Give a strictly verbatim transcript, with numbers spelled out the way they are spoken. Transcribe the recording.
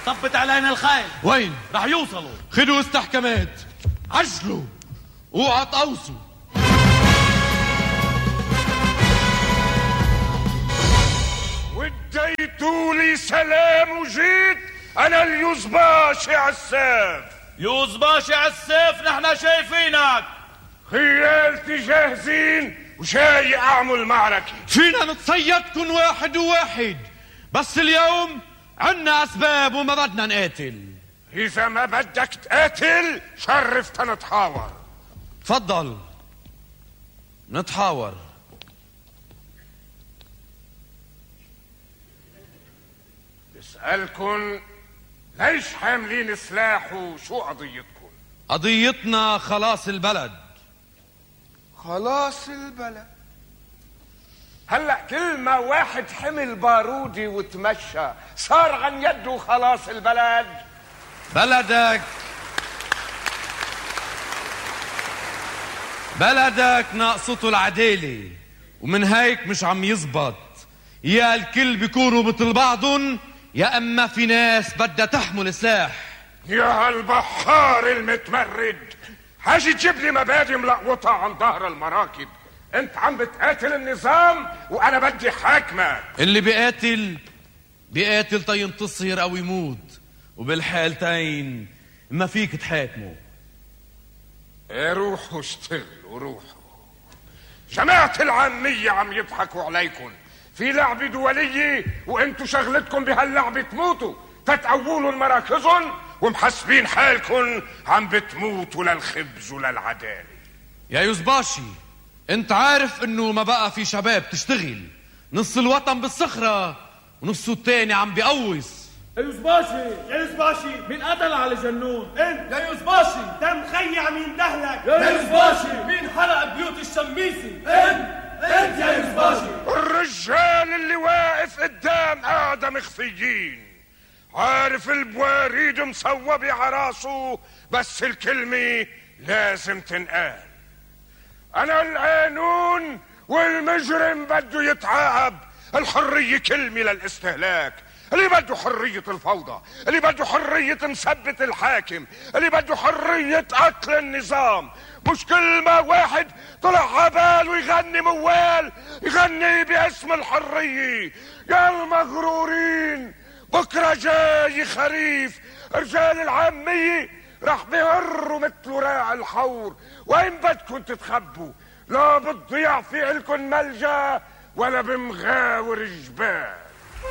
طبت علينا الخيل. وين؟ رح يوصلوا. خدوا استحكامات، عجلوا، اوعى تقوصوا. وديتوا لي سلام وجيت انا اليوزباشي عالسيف. يوزباشي عالسيف؟ نحن شايفينك. خيالتي جاهزين وجاي اعمل معركة. فينا نتصيدكن واحد وواحد، بس اليوم عنا اسباب وما بدنا نقاتل. اذا ما بدك تقاتل شرفت نتحاور. تفضل نتحاور. بسألكن ليش حاملين سلاح وشو قضيتكن؟ قضيتنا خلاص البلد. خلاص البلد؟ هلا كل ما واحد حمل بارودي وتمشى صار عن يده خلاص البلد. بلدك بلدك ناقصته العدالة، ومن هيك مش عم يزبط. يا الكل بيكونوا مثل بعضن، يا اما في ناس بدها تحمل سلاح. يا هالبحار المتمرد، حاجي تجيب لي مبادئ ملقوطة عن ظهر المراكب. انت عم بتقاتل النظام وانا بدي حاكمك. اللي بيقاتل بيقاتل تينتصر او يموت، وبالحالتين ما فيك تحاكمه. روحوا اشتغلوا روحوا. جماعة العامية عم يضحكوا عليكم في لعبة دولية، وانتوا شغلتكم بهاللعبة تموتوا تتقولوا المراكزن، ومحسبين حالكم عم بتموتوا للخبز وللعدالة. يا يوزباشي، انت عارف انه ما بقى في شباب تشتغل، نص الوطن بالصخرة ونصه التاني عم بيقوص. يا يوزباشي يا يوزباشي، مين قتل على جنون؟ انت يا يوزباشي. دم خيع مين دهلك؟ يا يوزباشي. مين حرق بيوت الشميسي؟ انت انت يا يوزباشي. الرجال اللي واقف قدام قاعدة مخفيين، عارف البواريد مصوبة عراسه، بس الكلمة لازم تنقال. انا القانون والمجرم بده يتعاقب. الحرية كلمة للاستهلاك. اللي بده حرية الفوضى، اللي بده حرية مثبت الحاكم، اللي بده حرية قتل النظام. مش كل ما واحد طلع عباله يغني موال يغني باسم الحرية. يا المغرورين، بكرة جاي خريف، رجال العامية رح بيهروا مثل راعي الحور. وين بدكم تتخبوا؟ لا بتضيع في إلكن ملجأ ولا بمغاور جبال.